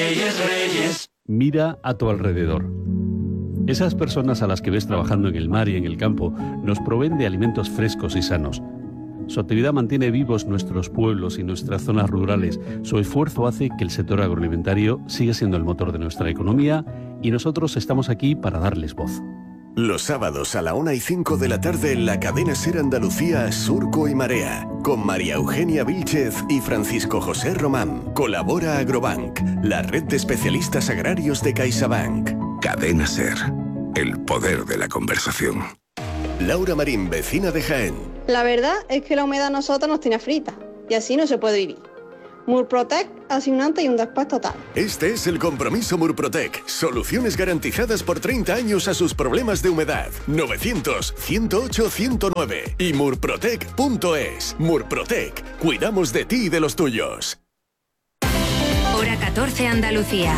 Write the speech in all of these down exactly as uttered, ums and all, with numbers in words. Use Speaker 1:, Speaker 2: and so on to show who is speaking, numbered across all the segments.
Speaker 1: Reyes, Reyes.
Speaker 2: Mira a tu alrededor. Esas personas a las que ves trabajando en el mar y en el campo nos proveen de alimentos frescos y sanos. Su actividad mantiene vivos nuestros pueblos y nuestras zonas rurales. Su esfuerzo hace que el sector agroalimentario siga siendo el motor de nuestra economía y nosotros estamos aquí para darles voz.
Speaker 3: Los sábados a la una y cinco de la tarde en la cadena SER Andalucía, Surco y Marea, con María Eugenia Vílchez y Francisco José Román. Colabora Agrobank, la red de especialistas agrarios de CaixaBank.
Speaker 4: Cadena SER, el poder de la conversación.
Speaker 3: Laura Marín, vecina de Jaén.
Speaker 5: La verdad es que la humedad a nosotros nos tiene frita y así no se puede vivir. Murprotec hace un antes y un después total.
Speaker 3: Este es el compromiso Murprotec. Soluciones garantizadas por treinta años a sus problemas de humedad. novecientos, ciento ocho, ciento nueve y murprotec punto es. Murprotec. Cuidamos de ti y de los tuyos.
Speaker 6: Hora catorce Andalucía.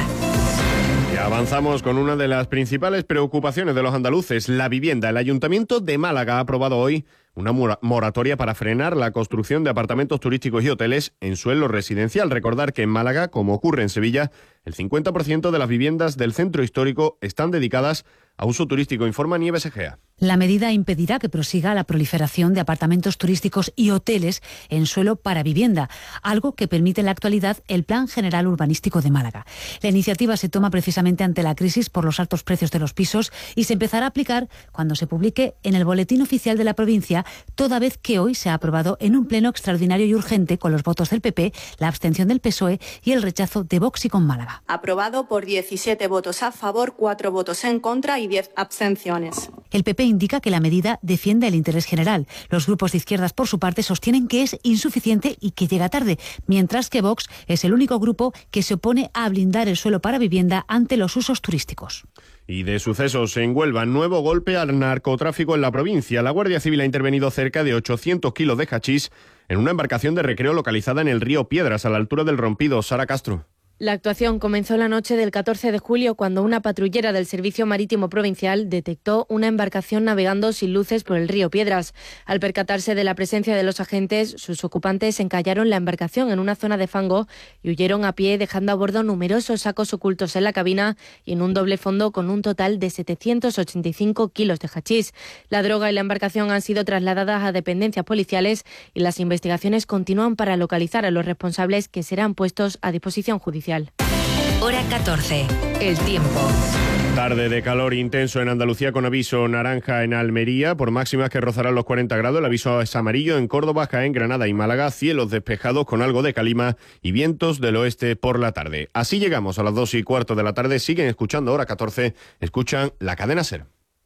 Speaker 7: Y avanzamos con una de las principales preocupaciones de los andaluces, la vivienda. El Ayuntamiento de Málaga ha aprobado hoy una moratoria para frenar la construcción de apartamentos turísticos y hoteles en suelo residencial. Recordar que en Málaga, como ocurre en Sevilla, el cincuenta por ciento de las viviendas del centro histórico están dedicadas a uso turístico, informa Nieves Egea.
Speaker 8: La medida impedirá que prosiga la proliferación de apartamentos turísticos y hoteles en suelo para vivienda, algo que permite en la actualidad el Plan General Urbanístico de Málaga. La iniciativa se toma precisamente ante la crisis por los altos precios de los pisos y se empezará a aplicar cuando se publique en el Boletín Oficial de la provincia, toda vez que hoy se ha aprobado en un pleno extraordinario y urgente con los votos del P P, la abstención del P S O E y el rechazo de Vox y Con Málaga.
Speaker 9: Aprobado por diecisiete votos a favor, cuatro votos en contra y diez abstenciones.
Speaker 8: El P P indica que la medida defiende el interés general. Los grupos de izquierdas, por su parte, sostienen que es insuficiente y que llega tarde, mientras que Vox es el único grupo que se opone a blindar el suelo para vivienda ante los usos turísticos.
Speaker 7: Y de sucesos en Huelva, nuevo golpe al narcotráfico en la provincia. La Guardia Civil ha intervenido cerca de ochocientos kilos de hachís en una embarcación de recreo localizada en el río Piedras, a la altura del Rompido. Sara Castro.
Speaker 10: La actuación comenzó la noche del catorce de julio cuando una patrullera del Servicio Marítimo Provincial detectó una embarcación navegando sin luces por el río Piedras. Al percatarse de la presencia de los agentes, sus ocupantes encallaron la embarcación en una zona de fango y huyeron a pie, dejando a bordo numerosos sacos ocultos en la cabina y en un doble fondo con un total de setecientos ochenta y cinco kilos de hachís. La droga y la embarcación han sido trasladadas a dependencias policiales y las investigaciones continúan para localizar a los responsables, que serán puestos a disposición judicial.
Speaker 6: Hora catorce. El tiempo.
Speaker 7: Tarde de calor intenso en Andalucía con aviso naranja en Almería por máximas que rozarán los cuarenta grados. El aviso es amarillo en Córdoba, Jaén, Granada y Málaga. Cielos despejados con algo de calima y vientos del oeste por la tarde. Así llegamos a las dos y cuarto de la tarde. Siguen escuchando Hora catorce. Escuchan la cadena SER.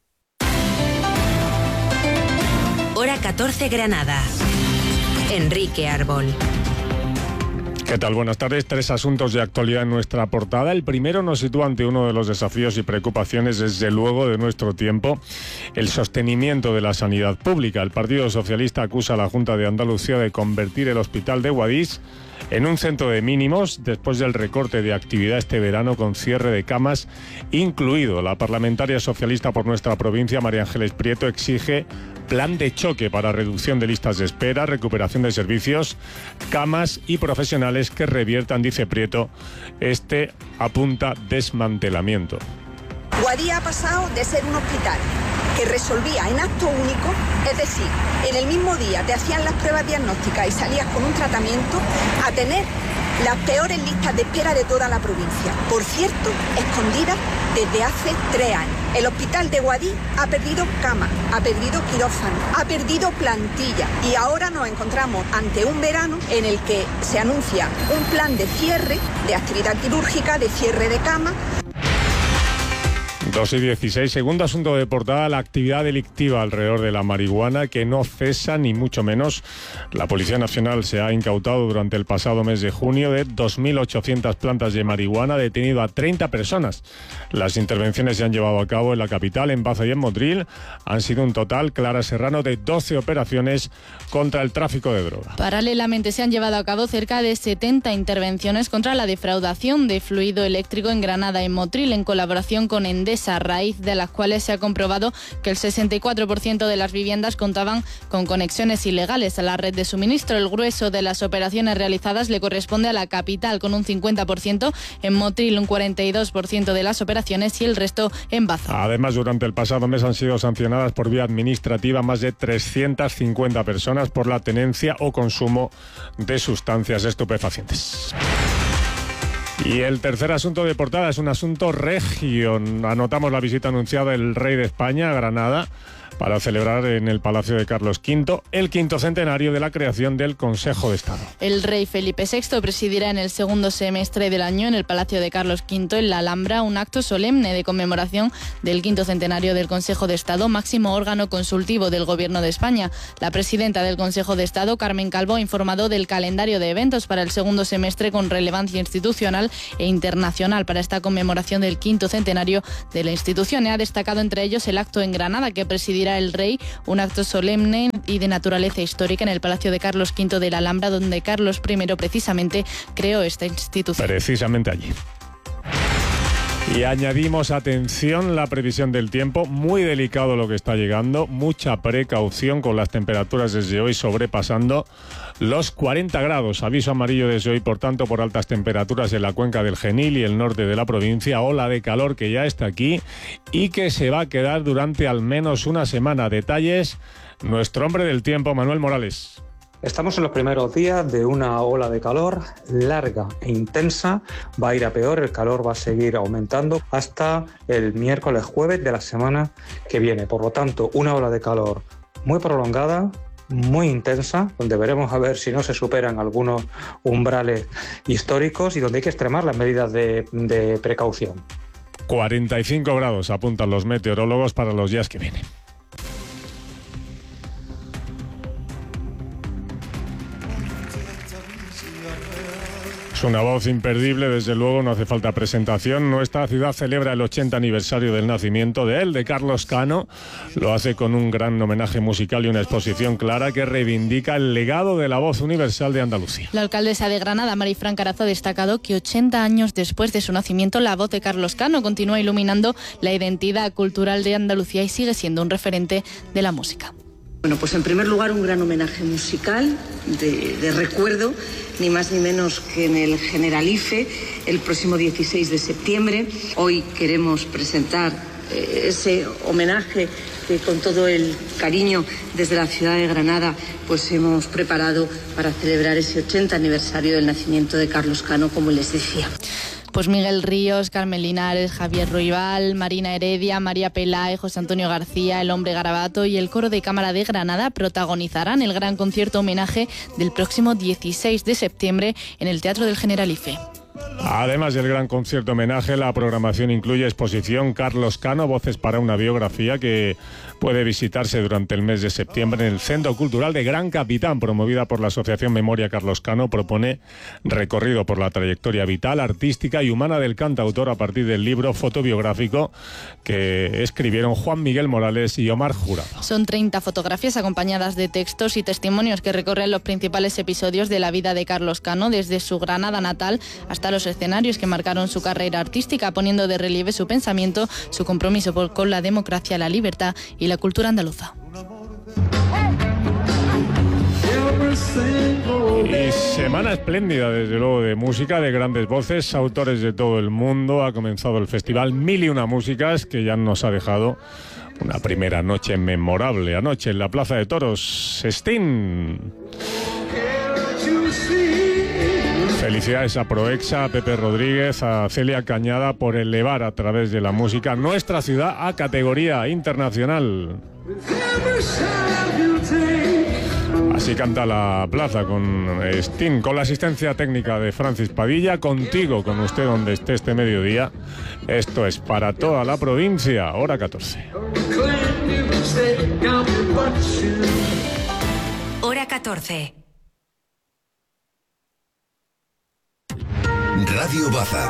Speaker 6: Hora catorce Granada. Enrique Árbol.
Speaker 11: ¿Qué tal? Buenas tardes. Tres asuntos de actualidad en nuestra portada. El primero nos sitúa ante uno de los desafíos y preocupaciones, desde luego, de nuestro tiempo, el sostenimiento de la sanidad pública. El Partido Socialista acusa a la Junta de Andalucía de convertir el hospital de Guadix en un centro de mínimos después del recorte de actividad este verano con cierre de camas incluido. La parlamentaria socialista por nuestra provincia, María Ángeles Prieto, exige plan de choque para reducción de listas de espera, recuperación de servicios, camas y profesionales que reviertan, dice Prieto, este apunta desmantelamiento.
Speaker 12: Guadix ha pasado de ser un hospital que resolvía en acto único, es decir, en el mismo día te hacían las pruebas diagnósticas y salías con un tratamiento, a tener las peores listas de espera de toda la provincia. Por cierto, escondidas desde hace tres años. El hospital de Guadix ha perdido cama, ha perdido quirófano, ha perdido plantilla y ahora nos encontramos ante un verano en el que se anuncia un plan de cierre de actividad quirúrgica, de cierre de cama.
Speaker 11: dos y dieciséis, segundo asunto de portada, la actividad delictiva alrededor de la marihuana, que no cesa ni mucho menos. La Policía Nacional se ha incautado durante el pasado mes de junio de dos mil ochocientas plantas de marihuana, ha detenido a treinta personas. Las intervenciones se han llevado a cabo en la capital, en Baza y en Motril. Han sido un total, Clara Serrano, de doce operaciones contra el tráfico de droga.
Speaker 13: Paralelamente se han llevado a cabo cerca de setenta intervenciones contra la defraudación de fluido eléctrico en Granada y Motril, en colaboración con Endesa conexiones, a raíz de las cuales se ha comprobado que el sesenta y cuatro por ciento de las viviendas contaban con conexiones ilegales a la red de suministro. El grueso de las operaciones realizadas le corresponde a la capital, con un cincuenta por ciento, en Motril un cuarenta y dos por ciento de las operaciones y el resto en Baza.
Speaker 11: Además, durante el pasado mes han sido sancionadas por vía administrativa más de trescientas cincuenta personas por la tenencia o consumo de sustancias estupefacientes. Y el tercer asunto de portada es un asunto regio. Anotamos la visita anunciada del rey de España a Granada para celebrar en el Palacio de Carlos quinto el quinto centenario de la creación del Consejo de Estado.
Speaker 13: El rey Felipe sexto presidirá en el segundo semestre del año en el Palacio de Carlos quinto, en la Alhambra, un acto solemne de conmemoración del quinto centenario del Consejo de Estado, máximo órgano consultivo del Gobierno de España. La presidenta del Consejo de Estado, Carmen Calvo, ha informado del calendario de eventos para el segundo semestre con relevancia institucional e internacional para esta conmemoración del quinto centenario de la institución. Ha destacado entre ellos el acto en Granada que presidirá el rey, un acto solemne y de naturaleza histórica en el Palacio de Carlos quinto de la Alhambra, donde Carlos primero precisamente creó esta institución.
Speaker 11: Precisamente allí. Y añadimos, atención, la previsión del tiempo, muy delicado lo que está llegando, mucha precaución con las temperaturas desde hoy sobrepasando los cuarenta grados. Aviso amarillo desde hoy, por tanto, por altas temperaturas en la cuenca del Genil y el norte de la provincia, ola de calor que ya está aquí y que se va a quedar durante al menos una semana. Detalles, nuestro hombre del tiempo, Manuel Morales.
Speaker 1: Estamos en los primeros días de una ola de calor larga e intensa. Va a ir a peor, el calor va a seguir aumentando hasta el miércoles jueves de la semana que viene. Por lo tanto, una ola de calor muy prolongada, muy intensa, donde veremos a ver si no se superan algunos umbrales históricos y donde hay que extremar las medidas de, de precaución.
Speaker 11: cuarenta y cinco grados apuntan los meteorólogos para los días que vienen. Es una voz imperdible, desde luego, no hace falta presentación. Nuestra ciudad celebra el ochenta aniversario del nacimiento de él, de Carlos Cano. Lo hace con un gran homenaje musical y una exposición clara que reivindica el legado de la voz universal de Andalucía.
Speaker 13: La alcaldesa de Granada, Marifran Carazo, ha destacado que ochenta años después de su nacimiento, la voz de Carlos Cano continúa iluminando la identidad cultural de Andalucía y sigue siendo un referente de la música.
Speaker 14: Bueno, pues en primer lugar un gran homenaje musical de, de recuerdo, ni más ni menos que en el Generalife, el próximo dieciséis de septiembre. Hoy queremos presentar eh, ese homenaje que con todo el cariño desde la ciudad de Granada pues hemos preparado para celebrar ese ochenta aniversario del nacimiento de Carlos Cano, como les decía.
Speaker 13: Pues Miguel Ríos, Carmen Linares, Javier Ruibal, Marina Heredia, María Peláez, José Antonio García, el Hombre Garabato y el Coro de Cámara de Granada protagonizarán el gran concierto homenaje del próximo dieciséis de septiembre en el Teatro del Generalife.
Speaker 11: Además del gran concierto homenaje, la programación incluye exposición Carlos Cano, Voces para una biografía, que puede visitarse durante el mes de septiembre en el Centro Cultural de Gran Capitán, promovida por la Asociación Memoria Carlos Cano. Propone recorrido por la trayectoria vital, artística y humana del cantautor a partir del libro fotobiográfico que escribieron Juan Miguel Morales y Omar Jurado.
Speaker 13: Son treinta fotografías acompañadas de textos y testimonios que recorren los principales episodios de la vida de Carlos Cano, desde su Granada natal hasta los escenarios que marcaron su carrera artística, poniendo de relieve su pensamiento, su compromiso por, con la democracia, la libertad y la cultura andaluza.
Speaker 11: Y semana espléndida, desde luego, de música, de grandes voces, autores de todo el mundo. Ha comenzado el festival Mil y Una Músicas, que ya nos ha dejado una primera noche memorable. Anoche en la Plaza de Toros, Sting. Felicidades a Proexa, a Pepe Rodríguez, a Celia Cañada por elevar a través de la música nuestra ciudad a categoría internacional. Así canta la plaza con Sting, con la asistencia técnica de Francis Padilla, contigo, con usted donde esté este mediodía. Esto es para toda la provincia, hora catorce.
Speaker 6: Hora catorce.
Speaker 3: Radio Baza.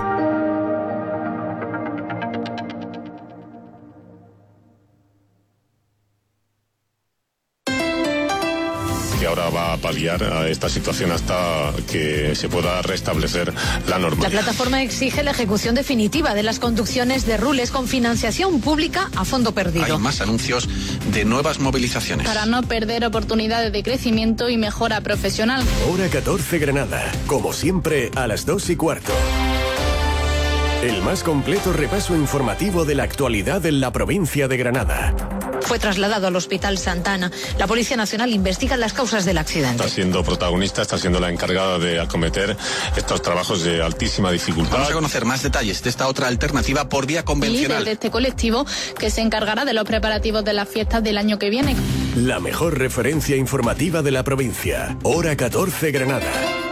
Speaker 11: Y ahora va a paliar a esta situación hasta que se pueda restablecer la norma.
Speaker 15: La plataforma exige la ejecución definitiva de las conducciones de Rules con financiación pública a fondo perdido.
Speaker 16: Hay más anuncios de nuevas movilizaciones.
Speaker 13: Para no perder oportunidades de crecimiento y mejora profesional.
Speaker 3: Hora catorce Granada, como siempre a las dos y cuarto. El más completo repaso informativo de la actualidad en la provincia de Granada.
Speaker 15: Fue trasladado al Hospital Santana. La Policía Nacional investiga las causas del accidente.
Speaker 11: Está siendo protagonista, está siendo la encargada de acometer estos trabajos de altísima dificultad.
Speaker 16: Vamos a conocer más detalles de esta otra alternativa por vía convencional.
Speaker 13: Líder de este colectivo que se encargará de los preparativos de las fiestas del año que viene.
Speaker 3: La mejor referencia informativa de la provincia. Hora catorce Granada.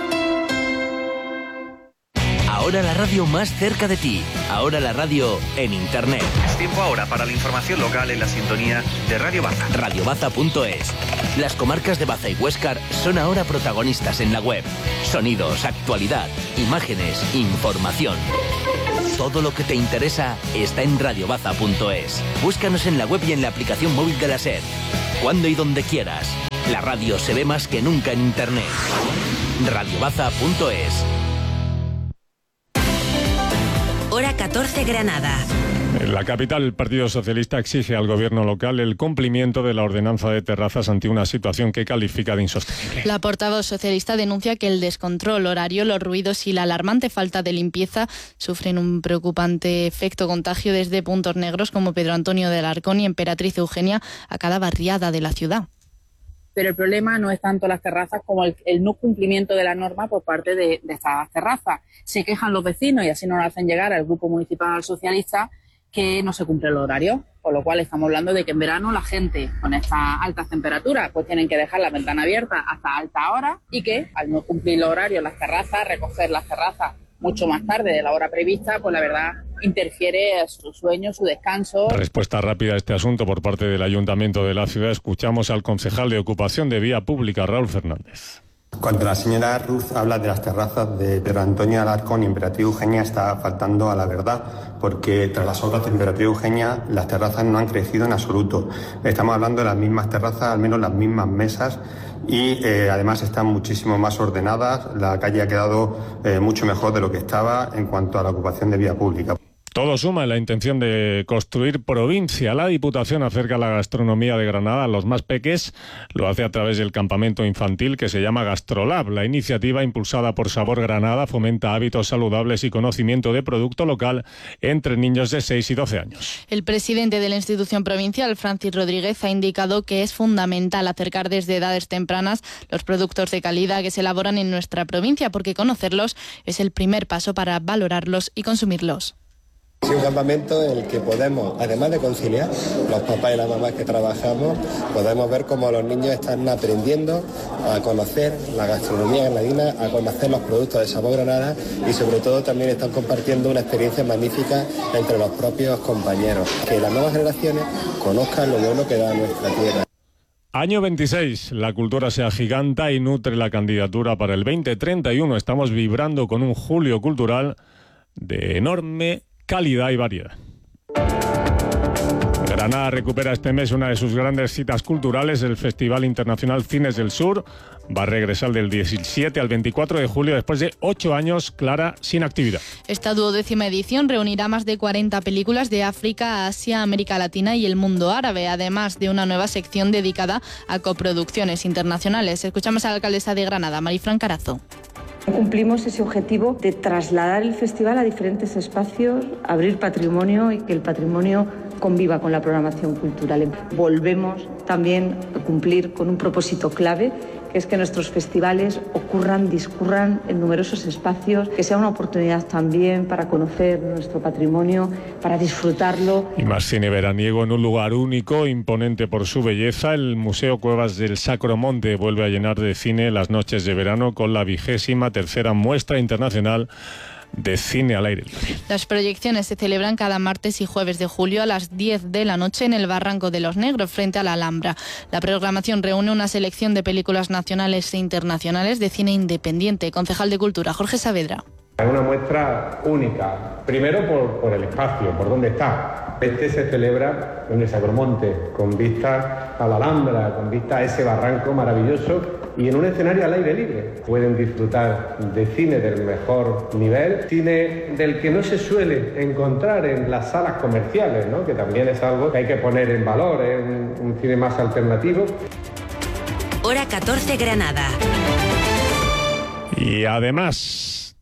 Speaker 17: Ahora la radio más cerca de ti. Ahora la radio en internet.
Speaker 18: Es tiempo ahora para la información local en la sintonía de Radio Baza.
Speaker 17: radio baza punto es. Las comarcas de Baza y Huéscar son ahora protagonistas en la web. Sonidos, actualidad, imágenes, información. Todo lo que te interesa está en radio baza punto es. Búscanos en la web y en la aplicación móvil de la SER. Cuando y donde quieras. La radio se ve más que nunca en internet. radio baza punto es.
Speaker 6: Hora catorce Granada.
Speaker 11: En la capital, el Partido Socialista exige al gobierno local el cumplimiento de la ordenanza de terrazas ante una situación que califica de insostenible.
Speaker 13: La portavoz socialista denuncia que el descontrol horario, los ruidos y la alarmante falta de limpieza sufren un preocupante efecto contagio desde puntos negros como Pedro Antonio de Alarcón y Emperatriz Eugenia a cada barriada de la ciudad.
Speaker 19: Pero el problema no es tanto las terrazas como el, el no cumplimiento de la norma por parte de, de estas terrazas. Se quejan los vecinos y así nos lo hacen llegar al Grupo Municipal Socialista que no se cumple el horario, por lo cual estamos hablando de que en verano la gente con estas altas temperaturas pues tienen que dejar la ventana abierta hasta alta hora y que al no cumplir el horario las terrazas, recoger las terrazas mucho más tarde de la hora prevista, pues la verdad interfiere a su sueño, su descanso.
Speaker 11: Respuesta rápida a este asunto por parte del Ayuntamiento de la ciudad. Escuchamos al concejal de Ocupación de Vía Pública, Raúl Fernández.
Speaker 20: Cuando la señora Ruz habla de las terrazas de Pedro Antonio Alarcón y Emperatriz Eugenia, está faltando a la verdad, porque tras las obras de Emperatriz Eugenia las terrazas no han crecido en absoluto. Estamos hablando de las mismas terrazas, al menos las mismas mesas, y eh, además están muchísimo más ordenadas. La calle ha quedado eh, mucho mejor de lo que estaba en cuanto a la ocupación de vía pública.
Speaker 11: Todo suma en la intención de construir provincia. La Diputación acerca la gastronomía de Granada a los más peques. Lo hace a través del campamento infantil que se llama Gastrolab. La iniciativa, impulsada por Sabor Granada, fomenta hábitos saludables y conocimiento de producto local entre niños de seis y doce años.
Speaker 13: El presidente de la institución provincial, Francis Rodríguez, ha indicado que es fundamental acercar desde edades tempranas los productos de calidad que se elaboran en nuestra provincia, porque conocerlos es el primer paso para valorarlos y consumirlos.
Speaker 21: Es un campamento en el que podemos, además de conciliar, los papás y las mamás que trabajamos, podemos ver cómo los niños están aprendiendo a conocer la gastronomía granadina, a conocer los productos de Sabor Granada y sobre todo también están compartiendo una experiencia magnífica entre los propios compañeros. Que las nuevas generaciones conozcan lo bueno que da nuestra tierra.
Speaker 11: Año veintiséis, la cultura se agiganta y nutre la candidatura para el veinte treinta y uno. Estamos vibrando con un julio cultural de enorme calidad y variedad. Granada recupera este mes una de sus grandes citas culturales, el Festival Internacional Cines del Sur. Va a regresar del diecisiete al veinticuatro de julio después de ocho años, Clara, sin actividad.
Speaker 13: Esta duodécima edición reunirá más de cuarenta películas de África, Asia, América Latina y el mundo árabe, además de una nueva sección dedicada a coproducciones internacionales. Escuchamos a la alcaldesa de Granada, Marifran Carazo.
Speaker 22: Cumplimos ese objetivo de trasladar el festival a diferentes espacios, abrir patrimonio y que el patrimonio conviva con la programación cultural. Volvemos también a cumplir con un propósito clave, que es que nuestros festivales ocurran, discurran en numerosos espacios, que sea una oportunidad también para conocer nuestro patrimonio, para disfrutarlo.
Speaker 11: Y más cine veraniego en un lugar único, imponente por su belleza. El Museo Cuevas del Sacromonte vuelve a llenar de cine las noches de verano con la vigésima tercera muestra internacional de cine al aire libre.
Speaker 13: Las proyecciones se celebran cada martes y jueves de julio a las diez de la noche en el Barranco de los Negros, frente a la Alhambra. La programación reúne una selección de películas nacionales e internacionales de cine independiente. Concejal de Cultura, Jorge Saavedra.
Speaker 23: Es una muestra única, primero por, por el espacio, por dónde está. Este se celebra en el Sacromonte, con vista a la Alhambra, con vista a ese barranco maravilloso y en un escenario al aire libre. Pueden disfrutar de cine del mejor nivel, cine del que no se suele encontrar en las salas comerciales, ¿no? Que también es algo que hay que poner en valor, es un, un cine más alternativo.
Speaker 6: Hora catorce Granada.
Speaker 11: Y además,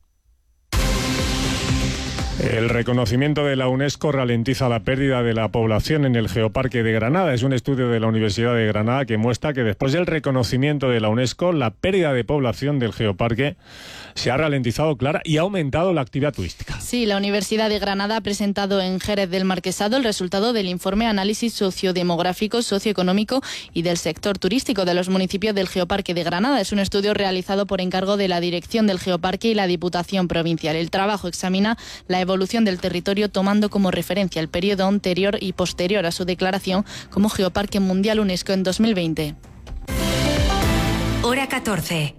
Speaker 11: el reconocimiento de la UNESCO ralentiza la pérdida de la población en el Geoparque de Granada. Es un estudio de la Universidad de Granada que muestra que después del reconocimiento de la UNESCO, la pérdida de población del Geoparque se ha ralentizado, Clara, y ha aumentado la actividad turística.
Speaker 13: Sí, la Universidad de Granada ha presentado en Jerez del Marquesado el resultado del informe Análisis Sociodemográfico, Socioeconómico y del Sector Turístico de los municipios del Geoparque de Granada. Es un estudio realizado por encargo de la Dirección del Geoparque y la Diputación Provincial. El trabajo examina la evolución del territorio tomando como referencia el periodo anterior y posterior a su declaración como Geoparque Mundial UNESCO en dos mil veinte.
Speaker 6: Hora catorce.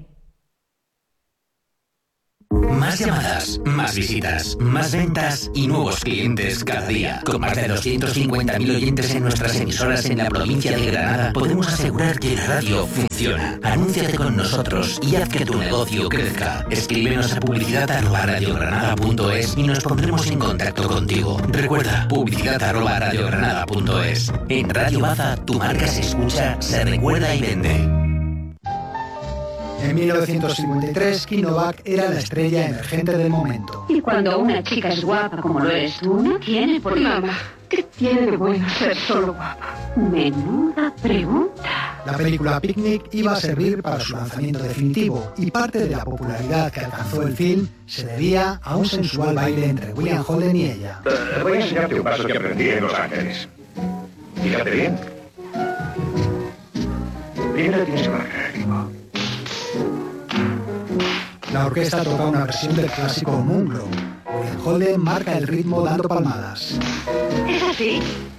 Speaker 17: Más llamadas, más visitas, más ventas y nuevos clientes cada día. Con más de doscientos cincuenta mil oyentes en nuestras emisoras en la provincia de Granada, podemos asegurar que la radio funciona. Anúnciate con nosotros y haz que tu negocio crezca. Escríbenos a publicidad arroba radiogranada punto es y nos pondremos en contacto contigo. Recuerda, publicidad arroba radiogranada punto es. En Radio Baza, tu marca se escucha, se recuerda y vende.
Speaker 2: En mil novecientos cincuenta y tres, Kim Novak era la estrella emergente del momento.
Speaker 4: Y cuando una chica es guapa como lo eres tú, no tiene por qué... Mamá, ¿qué tiene de bueno ser solo guapa? Menuda pregunta.
Speaker 2: La película Picnic iba a servir para su lanzamiento definitivo y parte de la popularidad que alcanzó el film se debía a un sensual baile entre William Holden y ella.
Speaker 5: Uh, voy a enseñarte un paso que aprendí en Los Ángeles. Fíjate bien. Primero tienes que marcar el ritmo.
Speaker 2: La orquesta toca una versión del clásico Moon Glow. William Holden marca el ritmo dando palmadas.
Speaker 4: ¿Es así?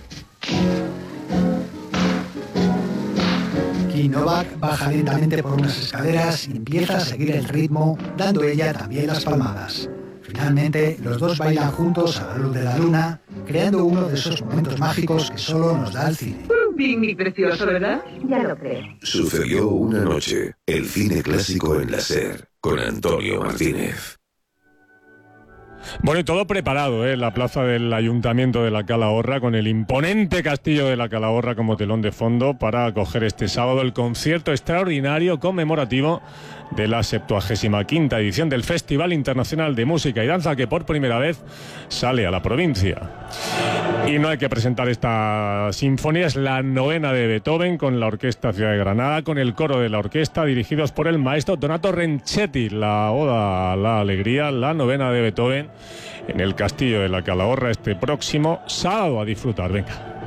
Speaker 2: Kim Novak baja lentamente por unas escaleras y empieza a seguir el ritmo, dando ella también las palmadas. Finalmente, los dos bailan juntos a la luz de la luna, creando uno de esos momentos mágicos que solo nos da el cine.
Speaker 4: Un picnic precioso, ¿verdad? Ya lo creo.
Speaker 3: Sucedió una noche, el cine clásico en la SER, con Antonio Martínez.
Speaker 11: Bueno, y todo preparado, ¿eh? La plaza del Ayuntamiento de la Calahorra, con el imponente castillo de la Calahorra como telón de fondo para acoger este sábado el concierto extraordinario conmemorativo de la septuagésima quinta edición del Festival Internacional de Música y Danza, que por primera vez sale a la provincia. Y no hay que presentar esta sinfonía, es la novena de Beethoven con la Orquesta Ciudad de Granada, con el coro de la orquesta dirigidos por el maestro Donato Renchetti, la Oda a la Alegría, la novena de Beethoven en el Castillo de la Calahorra este próximo sábado. A disfrutar, venga.